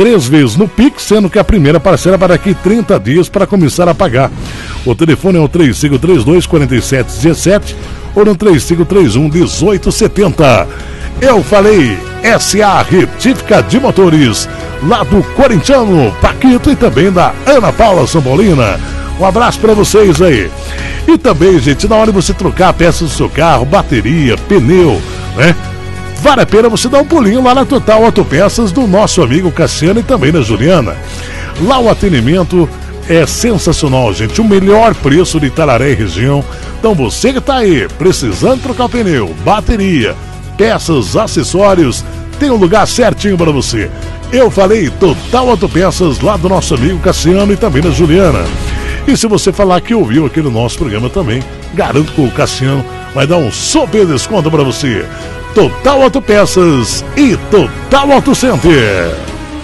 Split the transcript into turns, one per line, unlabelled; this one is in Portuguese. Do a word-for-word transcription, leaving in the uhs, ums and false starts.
três vezes no Pix, sendo que a primeira parcela para daqui trinta dias para começar a pagar. O telefone é o três cinco três dois, quatro sete um sete ou no três cinco três um, um oito sete zero. Eu falei S A Retífica de Motores, lá do Corintiano Paquito e também da Ana Paula Sambolina. Um abraço para vocês aí. E também, gente, na hora de você trocar peças do seu carro, bateria, pneu, né? Vale a pena você dar um pulinho lá na Total Autopeças do nosso amigo Cassiano e também da Juliana. Lá o atendimento é sensacional, gente. O melhor preço de Itararé e região. Então você que está aí precisando trocar o pneu, bateria, peças, acessórios, tem um lugar certinho para você. Eu falei Total Autopeças lá do nosso amigo Cassiano e também da Juliana. E se você falar que ouviu aqui no nosso programa também, garanto que o Cassiano vai dar um super desconto para você. Total Autopeças e Total Auto Center.